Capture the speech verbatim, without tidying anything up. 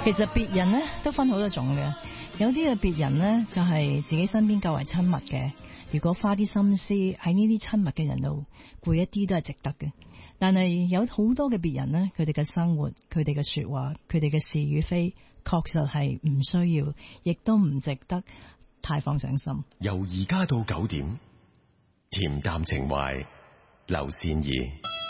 其實別人咧都分好多種嘅，有啲嘅別人咧就係自己身邊較為親密嘅，如果花啲心思喺呢啲親密嘅人度，攰一啲都係值得嘅。但係有好多嘅別人咧，佢哋嘅生活、佢哋嘅說話、佢哋嘅是與非，確實係唔需要，亦都唔值得太放上心。 由而家到九點，恬淡情懷，劉善儀。